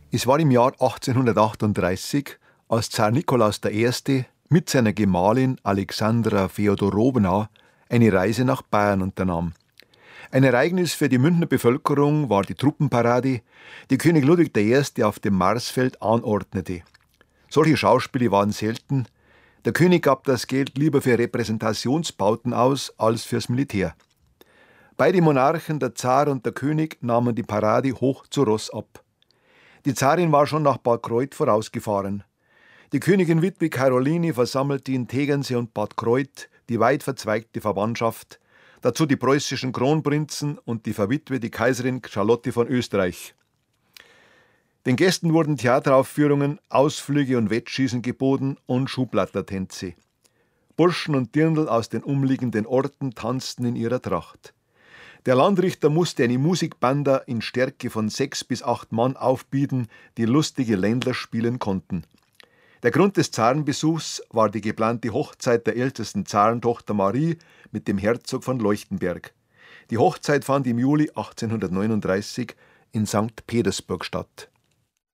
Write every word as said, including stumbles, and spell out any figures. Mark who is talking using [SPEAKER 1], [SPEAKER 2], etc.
[SPEAKER 1] Es war im Jahr achtzehnhundertachtunddreißig, als Zar Nikolaus der Erste mit seiner Gemahlin Alexandra Feodorowna eine Reise nach Bayern unternahm. Ein Ereignis für die Münchner Bevölkerung war die Truppenparade, die König Ludwig der Erste auf dem Marsfeld anordnete. Solche Schauspiele waren selten. Der König gab das Geld lieber für Repräsentationsbauten aus als fürs Militär. Beide Monarchen, der Zar und der König, nahmen die Parade hoch zu Ross ab. Die Zarin war schon nach Bad Kreuth vorausgefahren. Die Königin Witwe Caroline versammelte in Tegernsee und Bad Kreuth die weit verzweigte Verwandtschaft, dazu die preußischen Kronprinzen und die verwitwete Kaiserin Charlotte von Österreich. Den Gästen wurden Theateraufführungen, Ausflüge und Wettschießen geboten und Schuhplattlertänze. Burschen und Dirndl aus den umliegenden Orten tanzten in ihrer Tracht. Der Landrichter musste eine Musikbanda in Stärke von sechs bis acht Mann aufbieten, die lustige Ländler spielen konnten. Der Grund des Zarenbesuchs war die geplante Hochzeit der ältesten Zarentochter Marie mit dem Herzog von Leuchtenberg. Die Hochzeit fand im Juli achtzehnhundertneununddreißig in Sankt Petersburg statt.